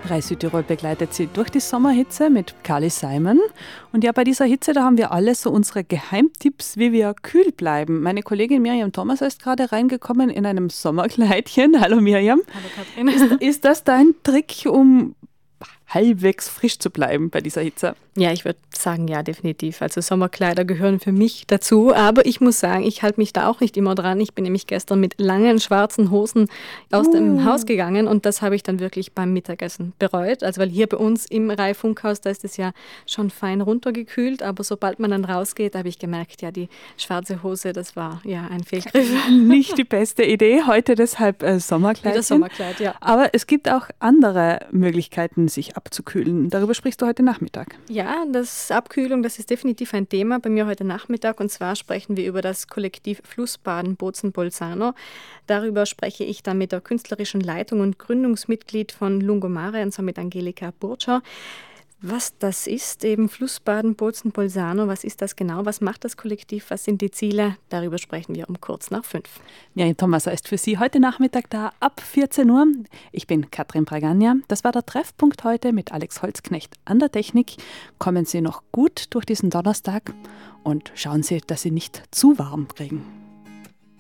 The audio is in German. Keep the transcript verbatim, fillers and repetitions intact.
Reis Südtirol begleitet Sie durch die Sommerhitze mit Carly Simon. Und ja, bei dieser Hitze, da haben wir alle so unsere Geheimtipps, wie wir kühl bleiben. Meine Kollegin Miriam Thomas ist gerade reingekommen in einem Sommerkleidchen. Hallo Miriam. Hallo Katrin. Ist, ist das dein Trick, um halbwegs frisch zu bleiben bei dieser Hitze? Ja, ich würde sagen, ja, definitiv. Also Sommerkleider gehören für mich dazu. Aber ich muss sagen, ich halte mich da auch nicht immer dran. Ich bin nämlich gestern mit langen schwarzen Hosen aus uh. dem Haus gegangen und das habe ich dann wirklich beim Mittagessen bereut. Also weil hier bei uns im Rai-Funkhaus, da ist es ja schon fein runtergekühlt. Aber sobald man dann rausgeht, habe ich gemerkt, ja, die schwarze Hose, das war ja ein Fehlgriff. Nicht die beste Idee. Heute deshalb äh, Sommerkleidchen. Wieder Sommerkleid, ja. Aber es gibt auch andere Möglichkeiten, sich abzukühlen. Darüber sprichst du heute Nachmittag. Ja. Ja, das Abkühlung, das ist definitiv ein Thema bei mir heute Nachmittag. Und zwar sprechen wir über das Kollektiv Flussbaden Bozen-Bolzano. Darüber spreche ich dann mit der künstlerischen Leitung und Gründungsmitglied von Lungomare, und zwar mit Angelika Burtscher. Was das ist, eben Flussbaden Bozen-Bolzano, was ist das genau? Was macht das Kollektiv? Was sind die Ziele? Darüber sprechen wir um kurz nach fünf. Ja, Thomas ist für Sie heute Nachmittag da ab vierzehn Uhr. Ich bin Katrin Bragagna. Das war der Treffpunkt heute mit Alex Holzknecht an der Technik. Kommen Sie noch gut durch diesen Donnerstag und schauen Sie, dass Sie nicht zu warm kriegen.